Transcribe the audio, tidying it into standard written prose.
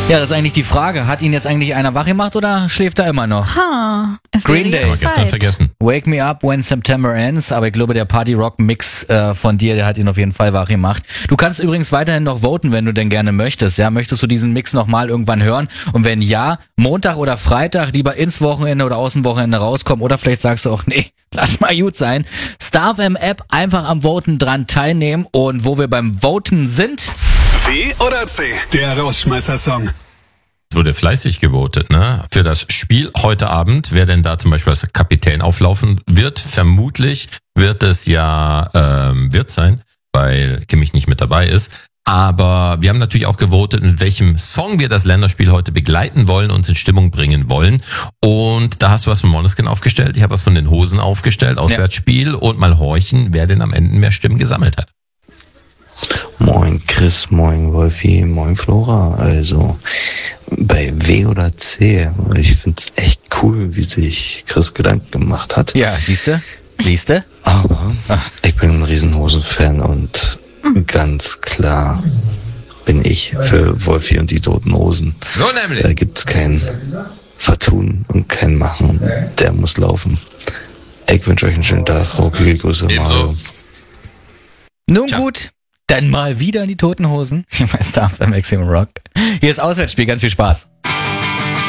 Ja, das ist eigentlich die Frage. Hat ihn jetzt eigentlich einer wach gemacht oder schläft er immer noch? Green Day. Aber gestern vergessen. Wake Me Up When September Ends. Aber ich glaube, der Party-Rock-Mix von dir, der hat ihn auf jeden Fall wach gemacht. Du kannst übrigens weiterhin noch voten, wenn du denn gerne möchtest. Ja, möchtest du diesen Mix nochmal irgendwann hören? Und wenn ja, Montag oder Freitag lieber ins Wochenende oder aus dem Wochenende rauskommen. Oder vielleicht sagst du auch, nee, lass mal gut sein. StarFM-App, einfach am Voten dran teilnehmen. Und wo wir beim Voten sind... W oder C? Der Rausschmeißer-Song. Es wurde fleißig gewotet, ne? Für das Spiel heute Abend, wer denn da zum Beispiel als Kapitän auflaufen wird. Vermutlich wird es ja Wirt sein, weil Kimmich nicht mit dabei ist. Aber wir haben natürlich auch gewotet, in welchem Song wir das Länderspiel heute begleiten wollen, uns in Stimmung bringen wollen. Und da hast du was von Måneskin aufgestellt, ich habe was von den Hosen aufgestellt, Auswärtsspiel und mal horchen, wer denn am Ende mehr Stimmen gesammelt hat. Moin Chris, moin Wolfi, moin Flora. Also bei W oder C, ich find's echt cool, wie sich Chris Gedanken gemacht hat. Ja, siehste? Aber ich bin ein Riesenhosen-Fan und ganz klar bin ich für Wolfi und die Toten Hosen. So nämlich. Da gibt's kein Vertun und kein Machen. Der muss laufen. Ich wünsche euch einen schönen Tag. Rockige Grüße, Mario. Nun gut, dann mal wieder in die Toten Hosen. Hier bei StarFM Maximum Rock. Hier ist Auswärtsspiel, ganz viel Spaß.